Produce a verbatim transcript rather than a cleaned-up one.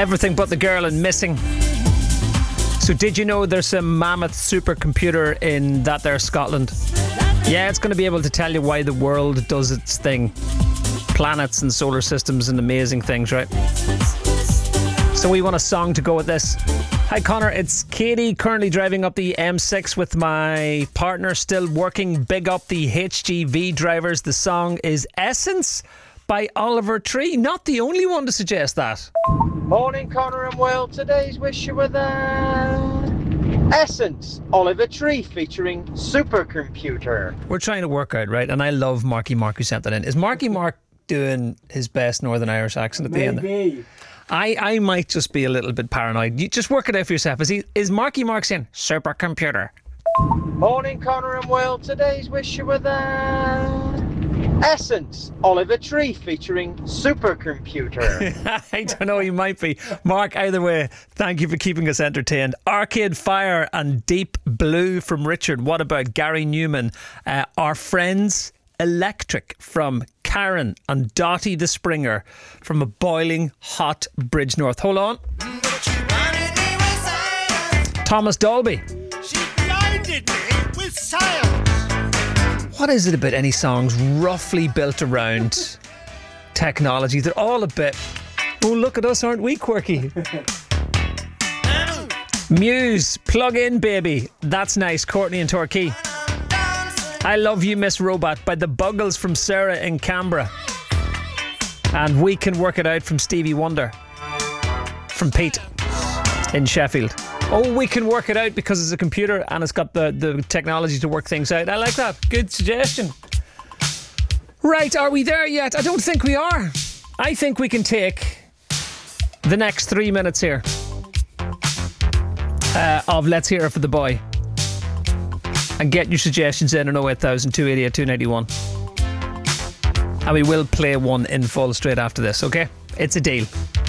Everything But the Girl and Missing. So did you know there's a mammoth supercomputer in that there Scotland? Yeah, it's going to be able to tell you why the world does its thing. Planets and solar systems and amazing things, right? So we want a song to go with this. Hi Connor, it's Katie, currently driving up the M six with my partner, still working. Big up the H G V drivers. The song is Essence by Oliver Tree. Not the only one to suggest that. Morning Connor and Will, today's wish you were there. Essence, Oliver Tree featuring Supercomputer. We're trying to work out, right? And I love Marky Mark who sent that in. Is Marky Mark doing his best Northern Irish accent at the end? Maybe. I, I might just be a little bit paranoid. You just work it out for yourself. Is he is Marky Mark saying supercomputer? Morning Connor and Will, today's wish you were there. Essence, Oliver Tree featuring Supercomputer. I don't know, he might be. Mark, either way, thank you for keeping us entertained. Arcade Fire and Deep Blue from Richard. What about Gary Newman? Uh, our friends Electric from Karen and Dottie the Springer from a boiling hot Bridgenorth. Hold on. Thomas Dolby. She blinded me with science. What is it about any songs roughly built around technology? They're all a bit, oh, look at us, aren't we quirky? Muse, Plug In Baby. That's nice. Courtney and Torquay. I Love You Miss Robot by the Buggles from Sarah in Canberra. And We Can Work It Out from Stevie Wonder from Pete in Sheffield. Oh, we can work it out because it's a computer and it's got the, the technology to work things out. I like that. Good suggestion. Right, are we there yet? I don't think we are. I think we can take the next three minutes here uh, of Let's Hear It for the Boy. And get your suggestions in on oh eight thousand, two eighty-eight, two ninety-one. And we will play one in full straight after this, okay? It's a deal.